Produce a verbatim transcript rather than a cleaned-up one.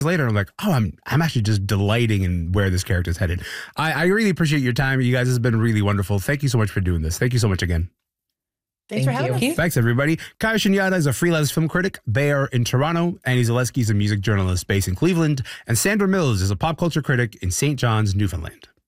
later, I'm like, oh, I'm I'm actually just delighting in where this character is headed. I, I really appreciate your time. You guys, has been really wonderful. Thank you so much for doing this. Thank you so much again. Thanks Thank for having you. us. Thanks, everybody. Kaya Shunyata is a freelance film critic there in Toronto. Annie Zaleski is a music journalist based in Cleveland. And Sandra Mills is a pop culture critic in Saint John's, Newfoundland.